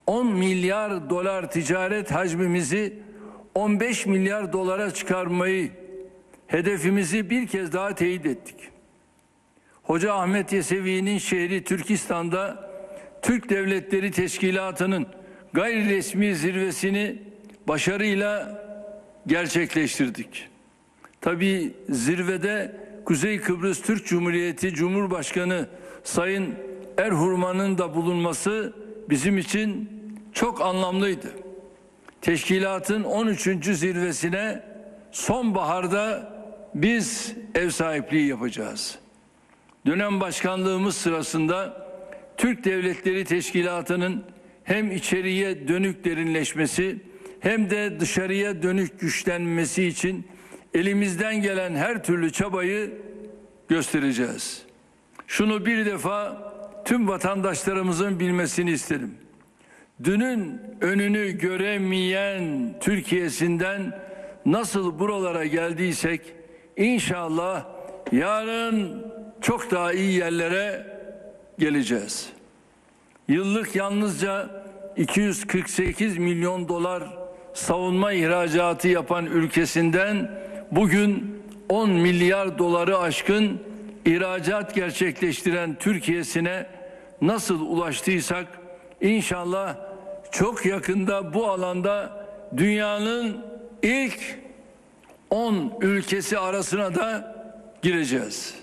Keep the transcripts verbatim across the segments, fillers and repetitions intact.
on milyar dolar ticaret hacmimizi on beş milyar dolara çıkarmayı, hedefimizi bir kez daha teyit ettik. Hoca Ahmet Yesevi'nin şehri Türkistan'da Türk Devletleri Teşkilatı'nın gayri resmi zirvesini başarıyla gerçekleştirdik. Tabii zirvede Kuzey Kıbrıs Türk Cumhuriyeti Cumhurbaşkanı Sayın Erhurman'ın da bulunması bizim için çok anlamlıydı. Teşkilatın on üçüncü zirvesine sonbaharda biz ev sahipliği yapacağız. Dönem başkanlığımız sırasında Türk Devletleri Teşkilatı'nın hem içeriye dönük derinleşmesi hem de dışarıya dönük güçlenmesi için elimizden gelen her türlü çabayı göstereceğiz. Şunu bir defa tüm vatandaşlarımızın bilmesini isterim. Dünün önünü göremeyen Türkiye'sinden nasıl buralara geldiysek inşallah yarın çok daha iyi yerlere geleceğiz. Yıllık yalnızca iki yüz kırk sekiz milyon dolar savunma ihracatı yapan ülkesinden bugün on milyar doları aşkın ihracat gerçekleştiren Türkiye'sine nasıl ulaştıysak inşallah çok yakında bu alanda dünyanın ilk on ülkesi arasına da gireceğiz.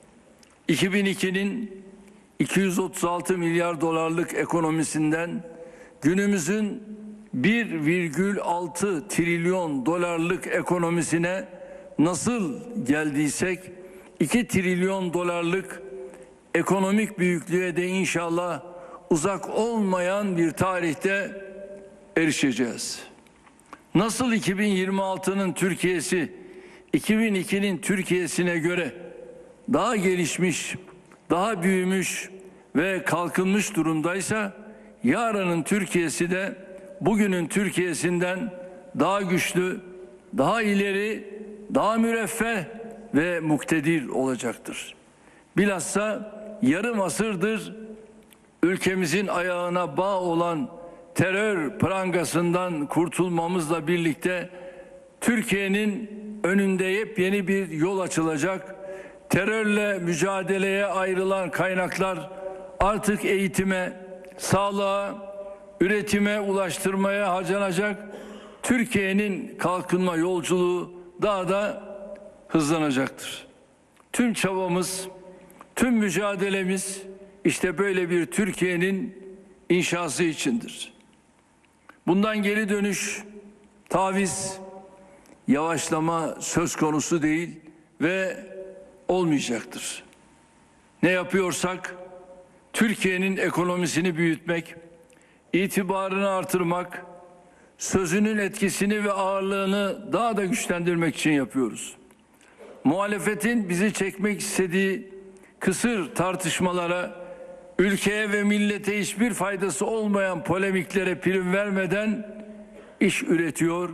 iki bin ikinin iki yüz otuz altı milyar dolarlık ekonomisinden günümüzün bir virgül altı trilyon dolarlık ekonomisine nasıl geldiysek iki trilyon dolarlık ekonomik büyüklüğe de inşallah uzak olmayan bir tarihte erişeceğiz. Nasıl iki bin yirmi altının Türkiye'si iki bin ikinin Türkiye'sine göre daha gelişmiş, daha büyümüş ve kalkınmış durumdaysa yarının Türkiye'si de bugünün Türkiye'sinden daha güçlü, daha ileri, daha müreffeh ve muktedir olacaktır. Bilhassa yarım asırdır ülkemizin ayağına bağ olan terör prangasından kurtulmamızla birlikte Türkiye'nin önünde yepyeni bir yol açılacak. Terörle mücadeleye ayrılan kaynaklar artık eğitime, sağlığa, üretime ulaştırmaya harcanacak. Türkiye'nin kalkınma yolculuğu daha da hızlanacaktır. Tüm çabamız, tüm mücadelemiz işte böyle bir Türkiye'nin inşası içindir. Bundan geri dönüş, taviz, yavaşlama söz konusu değil ve olmayacaktır. Ne yapıyorsak Türkiye'nin ekonomisini büyütmek, itibarını artırmak, sözünün etkisini ve ağırlığını daha da güçlendirmek için yapıyoruz. Muhalefetin bizi çekmek istediği kısır tartışmalara, ülkeye ve millete hiçbir faydası olmayan polemiklere prim vermeden iş üretiyor,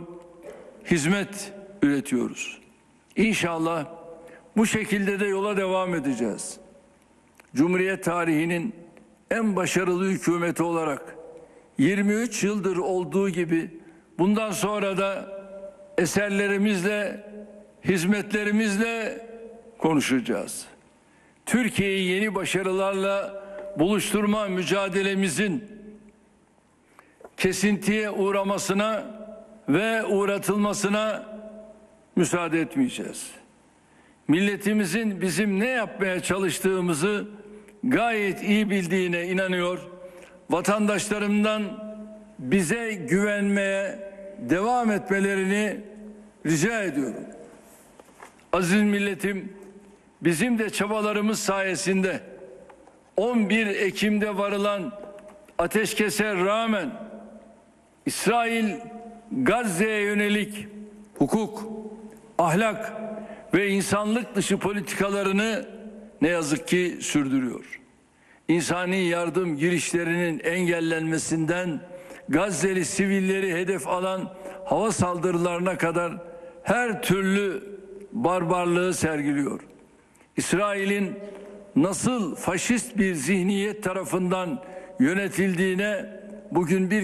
hizmet üretiyoruz. İnşallah bu şekilde de yola devam edeceğiz. Cumhuriyet tarihinin en başarılı hükümeti olarak yirmi üç yıldır olduğu gibi bundan sonra da eserlerimizle, hizmetlerimizle konuşacağız. Türkiye'yi yeni başarılarla buluşturma mücadelemizin kesintiye uğramasına ve uğratılmasına müsaade etmeyeceğiz. Milletimizin bizim ne yapmaya çalıştığımızı gayet iyi bildiğine inanıyor. Vatandaşlarımdan bize güvenmeye devam etmelerini rica ediyorum. Aziz milletim, bizim de çabalarımız sayesinde on bir Ekim'de varılan ateşkese rağmen İsrail Gazze'ye yönelik hukuk, ahlak ve insanlık dışı politikalarını ne yazık ki sürdürüyor. İnsani yardım girişlerinin engellenmesinden Gazze'li sivilleri hedef alan hava saldırılarına kadar her türlü barbarlığı sergiliyor. İsrail'in nasıl faşist bir zihniyet tarafından yönetildiğine bugün bir